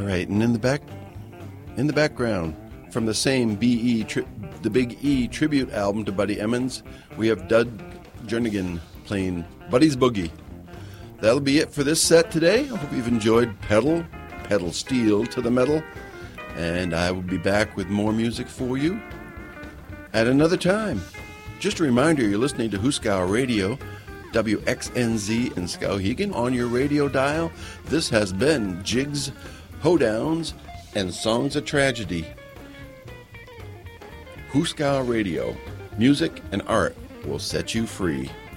right, and in the background, from the same the Big E tribute album to Buddy Emmons, we have Doug Jernigan playing Buddy's Boogie. That'll be it for this set today. I hope you've enjoyed pedal steel to the metal, and I will be back with more music for you at another time. Just a reminder, you're listening to Huskow Radio, WXNZ in Skowhegan on your radio dial. This has been Jigs, Hoedowns, and Songs of Tragedy. Huskow Radio, music and art will set you free.